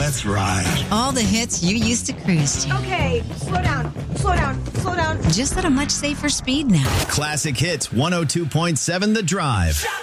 That's right. All the hits you used to cruise to. Okay, slow down. Just at a much safer speed now. Classic Hits 102.7 The Drive.